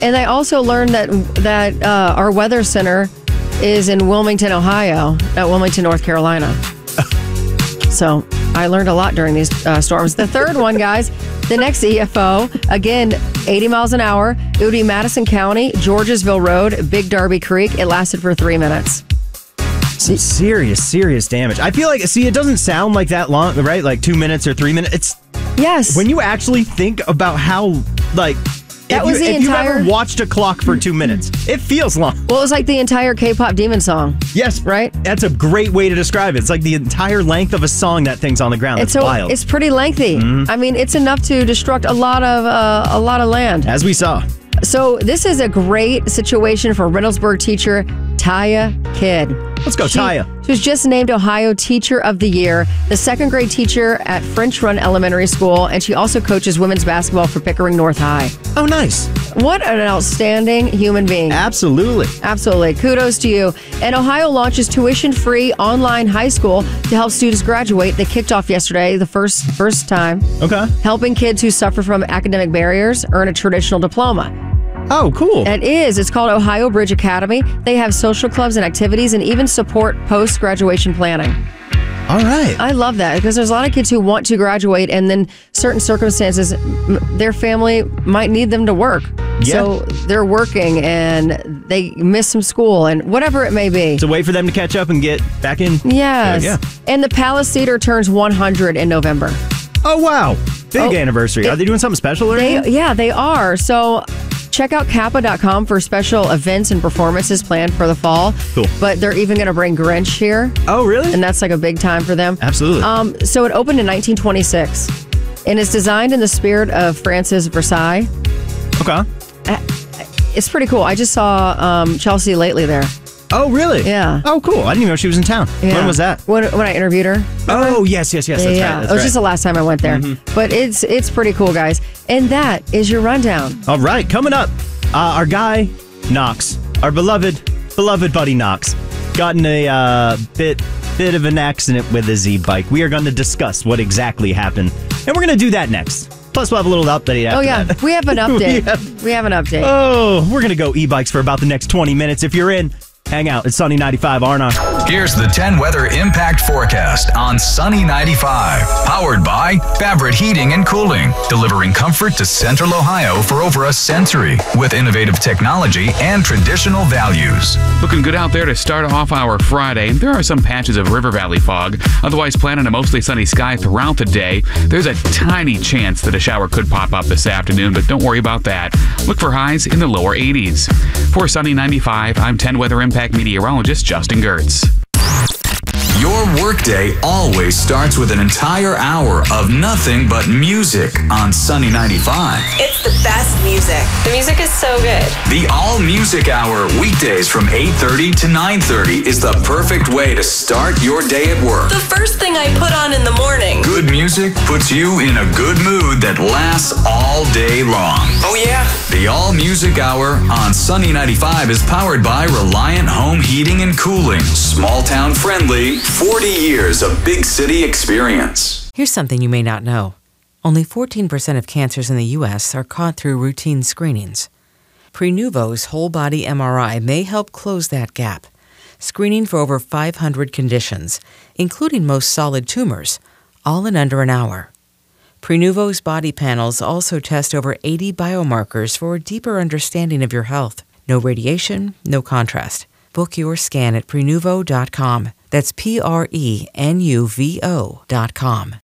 And I also learned that our weather center is in Wilmington, Ohio, not Wilmington, North Carolina. So I learned a lot during these storms. The third one, guys, the next EFO, again, 80 miles an hour. It would be Madison County, Georgesville Road, Big Darby Creek. It lasted for 3 minutes. Some serious damage. I feel like, it doesn't sound like that long, right? Like 2 minutes or 3 minutes. Yes. When you actually think about how, like, if you've ever watched a clock for 2 minutes, it feels long. Well, it was like the entire K-pop Demon song. Yes. Right? That's a great way to describe it. It's like the entire length of a song that thing's on the ground. It's wild. It's pretty lengthy. Mm-hmm. I mean, it's enough to destruct a lot of land. As we saw. So this is a great situation for Reynoldsburg teacher Taya Kidd. Let's go, Taya. She was just named Ohio Teacher of the Year, the second grade teacher at French Run Elementary School, and she also coaches women's basketball for Pickering North High. Oh, nice. What an outstanding human being. Absolutely. Absolutely. Kudos to you. And Ohio launches tuition-free online high school to help students graduate. They kicked off yesterday, the first time. Okay. Helping kids who suffer from academic barriers earn a traditional diploma. Oh, cool. It is. It's called Ohio Bridge Academy. They have social clubs and activities and even support post-graduation planning. All right. I love that because there's a lot of kids who want to graduate and then certain circumstances, their family might need them to work. Yeah. So they're working and they miss some school and whatever it may be. It's a way for them to catch up and get back in. Yes. Yeah. And the Palace Theater turns 100 in November. Oh, wow. Big anniversary. Are they doing something special or anything? Yeah, they are. So check out kappa.com for special events and performances planned for the fall. Cool. But they're even going to bring Grinch here. Oh, really? And that's like a big time for them. Absolutely. So it opened in 1926 and it's designed in the spirit of France's Versailles. Okay. It's pretty cool. I just saw Chelsea Lately there. Oh, really? Yeah. Oh, cool. I didn't even know she was in town. Yeah. When was that? When I interviewed her. Oh, yes. That's right. It was just the last time I went there. Mm-hmm. But it's pretty cool, guys. And that is your rundown. All right. Coming up, our guy, Knox, our beloved buddy Knox, got in a bit of an accident with his e-bike. We are going to discuss what exactly happened. And we're going to do that next. Plus, we'll have a little update after that. We have an update. We have an update. Oh, we're going to go e-bikes for about the next 20 minutes. If you're in, hang out. It's Sunny 95 R&R. Here's the 10 weather impact forecast on Sunny 95. Powered by Fabric Heating and Cooling. Delivering comfort to Central Ohio for over a century. With innovative technology and traditional values. Looking good out there to start off our Friday. There are some patches of river valley fog. Otherwise, planning a mostly sunny sky throughout the day. There's a tiny chance that a shower could pop up this afternoon, but don't worry about that. Look for highs in the lower 80s. For Sunny 95, I'm 10 weather impact meteorologist Justin Gertz. Your workday always starts with an entire hour of nothing but music on Sunny 95. It's the best music. The music is so good. The All Music Hour, weekdays from 8:30 to 9:30 is the perfect way to start your day at work. The first thing I put on in the morning. Good music puts you in a good mood that lasts all day long. Oh, yeah? The All Music Hour on Sunny 95 is powered by Reliant Home Heating and Cooling. Small town friendly, 40 years of big city experience. Here's something you may not know. Only 14% of cancers in the U.S. are caught through routine screenings. Prenuvo's whole body MRI may help close that gap, screening for over 500 conditions, including most solid tumors, all in under an hour. Prenuvo's body panels also test over 80 biomarkers for a deeper understanding of your health. No radiation, no contrast. Book your scan at Prenuvo.com. That's Prenuvo.com.